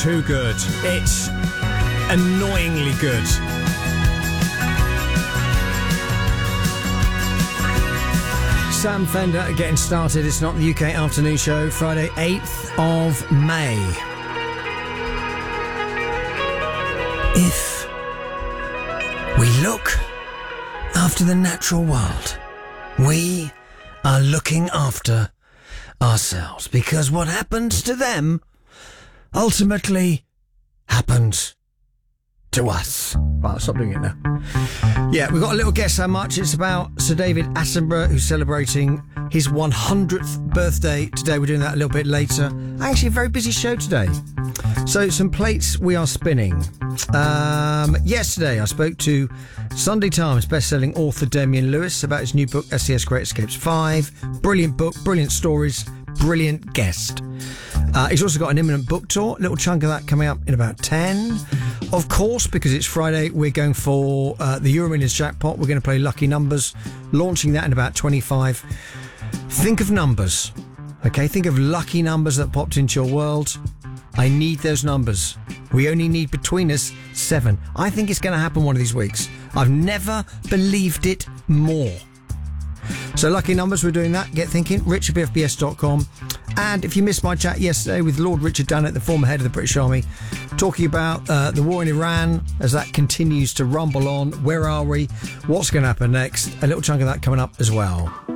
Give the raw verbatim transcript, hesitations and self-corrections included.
too good. It's annoyingly good. Sam Fender getting started. It's not the U K afternoon show. Friday, eighth of May. If we look after the natural world, we are looking after ourselves, because what happens to them ultimately happens to us. Well, I'll stop doing it now. Yeah, we've got a little guess how much. It's about Sir David Attenborough, who's celebrating his one hundredth birthday today. We're doing that a little bit later. Actually, a very busy show today. So, some plates we are spinning. Um, yesterday, I spoke to Sunday Times best-selling author Damian Lewis about his new book, S C S Great Escapes five. Brilliant book, brilliant stories, brilliant guest. Uh, he's also got an imminent book tour. A little chunk of that coming up in about ten. Of course, because it's Friday, we're going for uh, the Euro Millions jackpot. We're going to play Lucky Numbers, launching that in about twenty-five. Think of numbers, okay? Think of lucky numbers that popped into your world. I need those numbers. We only need between us seven. I think it's going to happen one of these weeks. I've never believed it more. So lucky numbers, we're doing that. Get thinking, rich at b f b s dot com. And if you missed my chat yesterday with Lord Richard Dunnett, the former head of the British Army, talking about uh, the war in Iran as that continues to rumble on. Where are we? What's going to happen next? A little chunk of that coming up as well.